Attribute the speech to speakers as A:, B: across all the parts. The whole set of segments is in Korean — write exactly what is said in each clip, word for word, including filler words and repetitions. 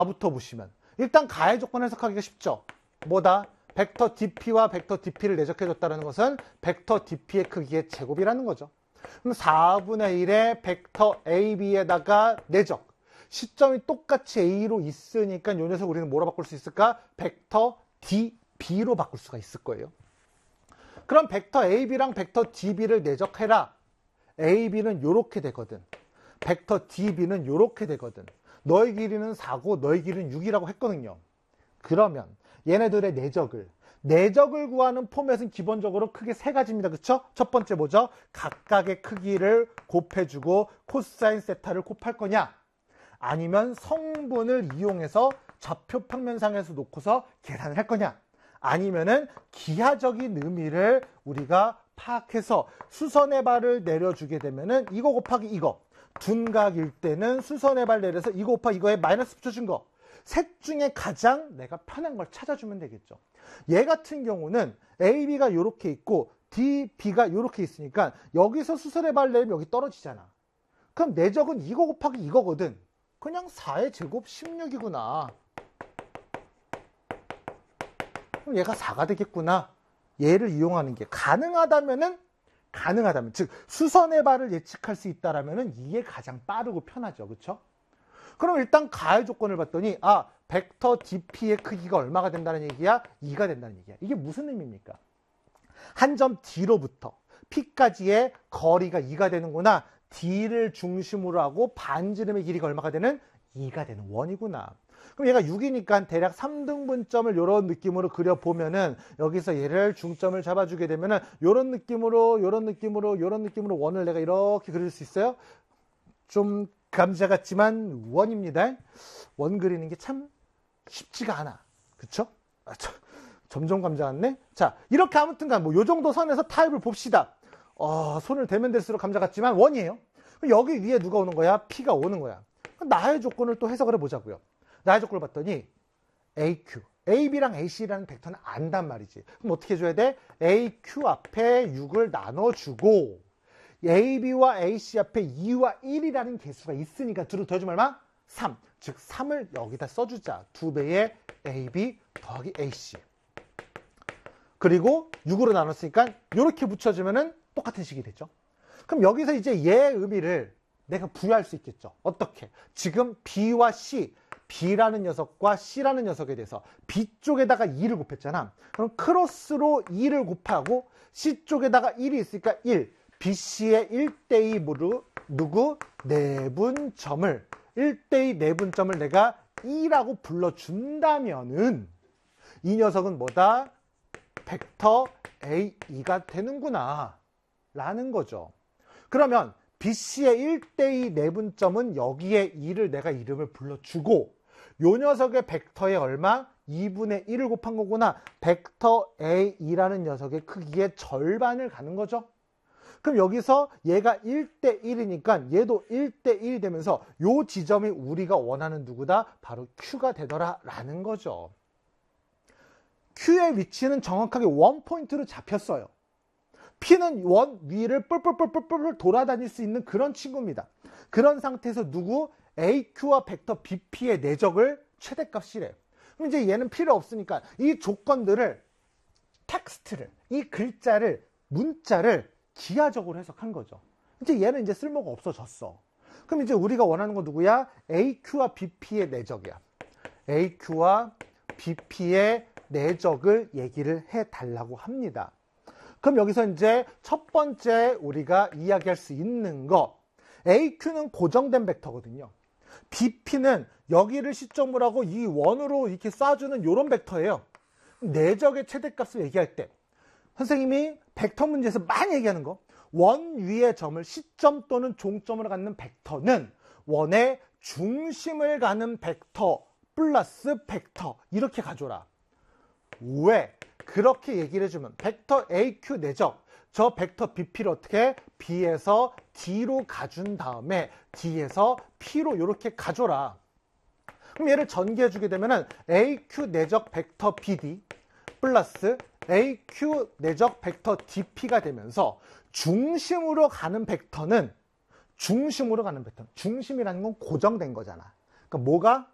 A: 부터 보시면 일단 가해 조건 해석하기가 쉽죠. 뭐다? 벡터 디피와 벡터 디피를 내적해줬다는 것은 벡터 디피의 크기의 제곱이라는 거죠. 그럼 사분의 일의 벡터 에이비에다가 내적. 시점이 똑같이 A로 있으니까 이 녀석 우리는 뭐로 바꿀 수 있을까? 벡터 디비로 바꿀 수가 있을 거예요. 그럼 벡터 에이비랑 벡터 디비를 내적해라. 에이비는 요렇게 되거든. 벡터 디비는 요렇게 되거든. 너의 길이는 사고 너의 길이는 육이라고 했거든요. 그러면 얘네들의 내적을 내적을 구하는 포맷은 기본적으로 크게 세 가지입니다. 그쵸? 첫 번째 뭐죠? 각각의 크기를 곱해주고 코사인 세타를 곱할 거냐? 아니면 성분을 이용해서 좌표 평면상에서 놓고서 계산을 할 거냐? 아니면은 기하적인 의미를 우리가 파악해서 수선의 발을 내려주게 되면은 이거 곱하기 이거. 둔각일 때는 수선의 발 내려서 이거 곱하기 이거에 마이너스 붙여준 거. 셋 중에 가장 내가 편한 걸 찾아주면 되겠죠. 얘 같은 경우는 에이비가 이렇게 있고 디비가 이렇게 있으니까 여기서 수선의 발 내리면 여기 떨어지잖아. 그럼 내적은 이거 곱하기 이거거든. 그냥 사의 제곱 십육이구나. 그럼 얘가 사가 되겠구나. 얘를 이용하는 게 가능하다면은 가능하다면 즉 수선의 발을 예측할 수 있다라면은 이게 가장 빠르고 편하죠. 그렇죠? 그럼 일단 가해 조건을 봤더니 아 벡터 디피의 크기가 얼마가 된다는 얘기야? 이가 된다는 얘기야. 이게 무슨 의미입니까? 한 점 D로부터 P까지의 거리가 이가 되는구나. D를 중심으로 하고 반지름의 길이가 얼마가 되는? 이가 되는 원이구나. 그럼 얘가 육이니까 대략 삼 등분점을 이런 느낌으로 그려보면은 여기서 얘를 중점을 잡아주게 되면은 이런 느낌으로 이런 느낌으로 이런 느낌으로 원을 내가 이렇게 그릴 수 있어요. 좀 감자 같지만 원입니다. 원 그리는 게 참 쉽지가 않아. 그쵸? 아, 참, 점점 감자 같네. 자, 이렇게 아무튼간 뭐 요 정도 선에서 타입을 봅시다. 어, 손을 대면 될수록 감자 같지만 원이에요. 그럼 여기 위에 누가 오는 거야? P가 오는 거야. 그럼 나의 조건을 또 해석을 해보자고요. 나의 조건을 봤더니 에이큐, 에이비랑 에이씨라는 벡터는 안단 말이지. 그럼 어떻게 해줘야 돼? 에이큐 앞에 육을 나눠주고 에이비와 에이씨 앞에 이와 일이라는 개수가 있으니까 둘을 더해주면 얼마? 삼. 즉 삼을 여기다 써주자. 두 배의 에이비 더하기 에이씨. 그리고 육으로 나눴으니까 이렇게 붙여주면은 똑같은 식이 되죠. 그럼 여기서 이제 얘의 의미를 내가 부여할 수 있겠죠. 어떻게? 지금 B와 C, B라는 녀석과 C라는 녀석에 대해서 B 쪽에다가 이를 곱했잖아. 그럼 크로스로 이를 곱하고 C 쪽에다가 일이 있으니까 일. 비씨의 일 대 이로 누구? 내분점을 일 대 이 내분점을 내가 이라고 불러준다면은 이 녀석은 뭐다? 벡터 에이이가 되는구나 라는 거죠. 그러면 비씨의 일 대 이 내분점은 여기에 이를 내가 이름을 불러주고 요 녀석의 벡터에 얼마? 이분의 일을 곱한 거구나. 벡터 에이이라는 녀석의 크기의 절반을 가는 거죠. 그럼 여기서 얘가 일 대 일이니까 얘도 일 대 일이 되면서 요 지점이 우리가 원하는 누구다? 바로 Q가 되더라 라는 거죠. Q의 위치는 정확하게 원 포인트로 잡혔어요. P는 원 위를 뿔뿔뿔뿔뿔 돌아다닐 수 있는 그런 친구입니다. 그런 상태에서 누구? 에이큐와 벡터 비피의 내적을 최대값이래. 그럼 이제 얘는 필요 없으니까 이 조건들을 텍스트를, 이 글자를, 문자를 기하적으로 해석한 거죠. 이제 얘는 이제 쓸모가 없어졌어. 그럼 이제 우리가 원하는 건 누구야? 에이큐와 비피의 내적이야. 에이큐와 비피의 내적을 얘기를 해달라고 합니다. 그럼 여기서 이제 첫 번째 우리가 이야기할 수 있는 거, 에이큐는 고정된 벡터거든요. 비피는 여기를 시점으로 하고 이 원으로 이렇게 쏴주는 이런 벡터예요. 내적의 최대값을 얘기할 때 선생님이 벡터 문제에서 많이 얘기하는 거, 원 위의 점을 시점 또는 종점으로 갖는 벡터는 원의 중심을 가는 벡터 플러스 벡터 이렇게 가져라. 왜? 그렇게 얘기를 해주면 벡터 에이큐 내적, 저 벡터 비피를 어떻게? B에서 D로 가준 다음에 D에서 P로 이렇게 가줘라. 그럼 얘를 전개해주게 되면은 에이큐 내적 벡터 비디 플러스 에이큐 내적 벡터 디피가 되면서 중심으로 가는 벡터는 중심으로 가는 벡터. 중심이라는 건 고정된 거잖아. 그러니까 뭐가?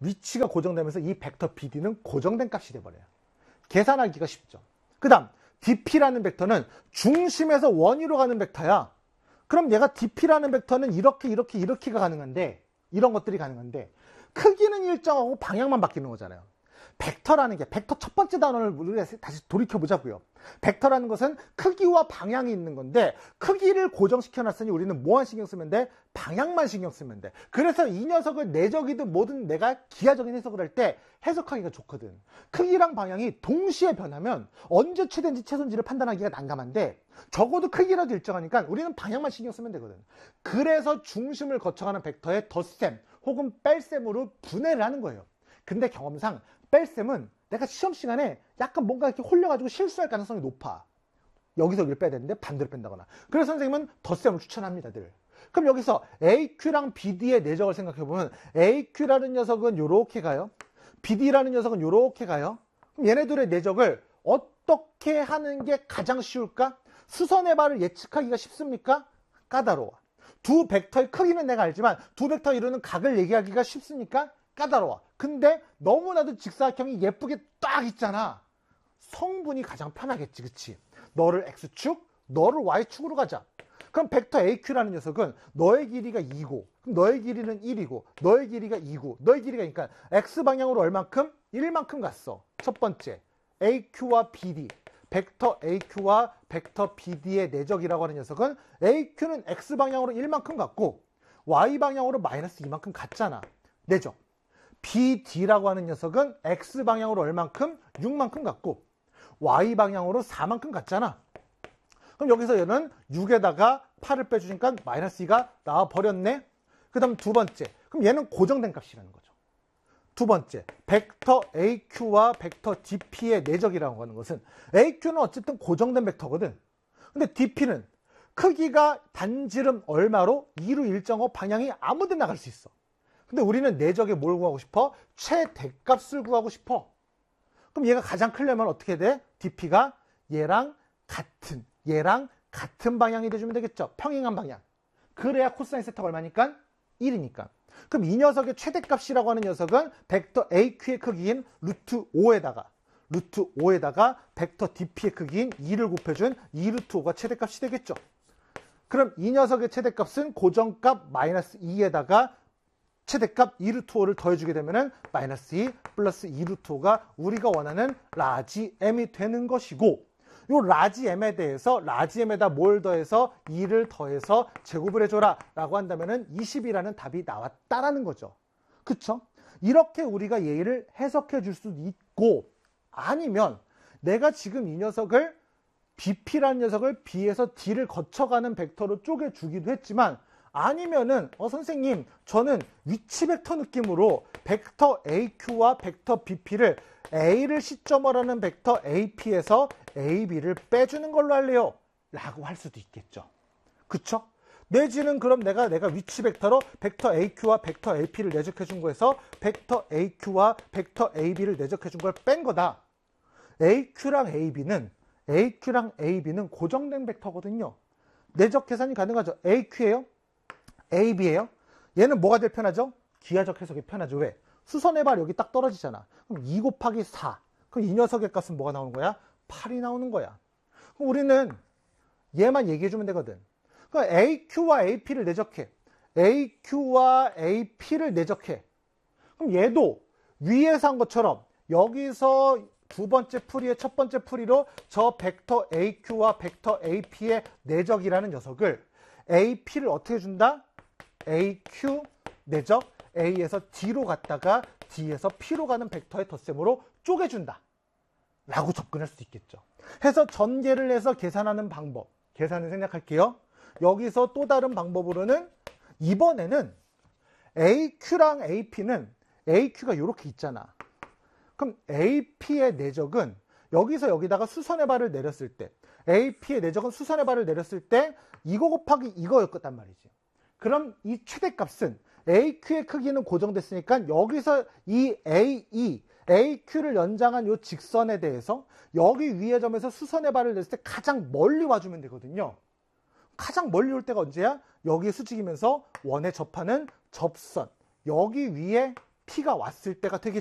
A: 위치가 고정되면서 이 벡터 비디는 고정된 값이 돼버려요. 계산하기가 쉽죠. 그 다음 디피라는 벡터는 중심에서 원위로 가는 벡터야. 그럼 얘가 디피라는 벡터는 이렇게 이렇게 이렇게가 가능한데, 이런 것들이 가능한데 크기는 일정하고 방향만 바뀌는 거잖아요. 벡터라는 게, 벡터 첫 번째 단어를 우리가 다시 돌이켜 보자고요. 벡터라는 것은 크기와 방향이 있는 건데, 크기를 고정시켜 놨으니 우리는 뭐만 신경 쓰면 돼? 방향만 신경 쓰면 돼. 그래서 이 녀석을 내적이든 뭐든 내가 기하적인 해석을 할 때 해석하기가 좋거든. 크기랑 방향이 동시에 변하면 언제 최대인지 최소인지를 판단하기가 난감한데, 적어도 크기라도 일정하니까 우리는 방향만 신경 쓰면 되거든. 그래서 중심을 거쳐가는 벡터의 덧셈 혹은 뺄셈으로 분해를 하는 거예요. 근데 경험상 뺄셈은 내가 시험 시간에 약간 뭔가 이렇게 홀려가지고 실수할 가능성이 높아. 여기서 여기를 빼야 되는데 반대로 뺀다거나. 그래서 선생님은 덧셈을 추천합니다, 늘. 그럼 여기서 에이큐랑 비디의 내적을 생각해보면 에이큐라는 녀석은 요렇게 가요. 비디라는 녀석은 요렇게 가요. 그럼 얘네들의 내적을 어떻게 하는 게 가장 쉬울까? 수선의 발을 예측하기가 쉽습니까? 까다로워. 두 벡터의 크기는 내가 알지만 두 벡터 이루는 각을 얘기하기가 쉽습니까? 까다로워. 근데 너무나도 직사각형이 예쁘게 딱 있잖아. 성분이 가장 편하겠지, 그치? 너를 X축, 너를 Y축으로 가자. 그럼 벡터 에이큐라는 녀석은 너의 길이가 이고, 너의 길이는 일이고, 너의 길이가 이고, 너의 길이가 그러니까 X방향으로 얼만큼? 일만큼 갔어. 첫 번째, 에이큐와 비디. 벡터 에이큐와 벡터 비디의 내적이라고 하는 녀석은 에이큐는 X방향으로 일만큼 갔고, Y방향으로 마이너스 이만큼 갔잖아. 내적. 비디라고 하는 녀석은 X방향으로 얼만큼? 육만큼 갔고 Y방향으로 사만큼 갔잖아. 그럼 여기서 얘는 육에다가 팔을 빼주니까 마이너스 이가 나와버렸네. 그 다음 두 번째, 그럼 얘는 고정된 값이라는 거죠. 두 번째, 벡터 에이큐와 벡터 디피의 내적이라고 하는 것은 에이큐는 어쨌든 고정된 벡터거든. 근데 디피는 크기가 단지름 얼마로 이루 일정하고 방향이 아무데나 나갈 수 있어. 근데 우리는 내적에 뭘 구하고 싶어? 최대값을 구하고 싶어. 그럼 얘가 가장 크려면 어떻게 돼? 디피가 얘랑 같은, 얘랑 같은 방향이 돼주면 되겠죠. 평행한 방향. 그래야 코사인 세타가 얼마니까? 일이니까. 그럼 이 녀석의 최대값이라고 하는 녀석은 벡터 에이큐의 크기인 루트 오에다가 루트 오에다가 벡터 디피의 크기인 이를 곱해준 이 루트 오가 최대값이 되겠죠. 그럼 이 녀석의 최대값은 고정값 마이너스 이에다가 최대값 이 루트 오를 더해주게 되면은 마이너스 이 플러스 이 루트 오가 우리가 원하는 라지 m이 되는 것이고, 요 라지 m에 대해서 라지 m에다 뭘 더해서 이를 더해서 제곱을 해줘라 라고 한다면은 이십이라는 답이 나왔다라는 거죠. 그쵸? 이렇게 우리가 얘를 해석해 줄 수도 있고, 아니면 내가 지금 이 녀석을 비피라는 녀석을 B에서 D를 거쳐가는 벡터로 쪼개주기도 했지만, 아니면은 어 선생님 저는 위치 벡터 느낌으로 벡터 에이큐와 벡터 비피를 A를 시점으로 하는 벡터 에이피에서 에이비를 빼주는 걸로 할래요 라고 할 수도 있겠죠. 그쵸? 내지는 그럼 내가 내가 위치 벡터로 벡터 에이큐와 벡터 에이피를 내적해 준 거에서 벡터 에이큐와 벡터 에이비를 내적해 준 걸 뺀 거다. 에이큐랑 에이비는 에이큐랑 에이비는 고정된 벡터거든요. 내적 계산이 가능하죠. 에이큐예요? 에이비예요? 얘는 뭐가 제일 편하죠? 기하적 해석이 편하죠. 왜? 수선의 발 여기 딱 떨어지잖아. 그럼 이 곱하기 사. 그럼 이 녀석의 값은 뭐가 나오는 거야? 팔이 나오는 거야. 그럼 우리는 얘만 얘기해주면 되거든. 그럼 에이큐와 에이피를 내적해. 에이큐와 에이피를 내적해. 그럼 얘도 위에서 한 것처럼 여기서 두 번째 풀이의 첫 번째 풀이로 저 벡터 에이큐와 벡터 에이피의 내적이라는 녀석을 에이피를 어떻게 준다? 에이큐 내적 A에서 D로 갔다가 D에서 P로 가는 벡터의 덧셈으로 쪼개준다 라고 접근할 수 있겠죠. 해서 전개를 해서 계산하는 방법, 계산을 생략할게요. 여기서 또 다른 방법으로는 이번에는 에이큐랑 에이피는 에이큐가 이렇게 있잖아. 그럼 에이피의 내적은 여기서 여기다가 수선의 발을 내렸을 때, 에이피의 내적은 수선의 발을 내렸을 때 이거 곱하기 이거였단 말이지. 그럼 이 최대값은 에이큐의 크기는 고정됐으니까 여기서 이 에이이, 에이큐를 연장한 이 직선에 대해서 여기 위의 점에서 수선의 발을 냈을 때 가장 멀리 와주면 되거든요. 가장 멀리 올 때가 언제야? 여기에 수직이면서 원에 접하는 접선, 여기 위에 T가 왔을 때가 되게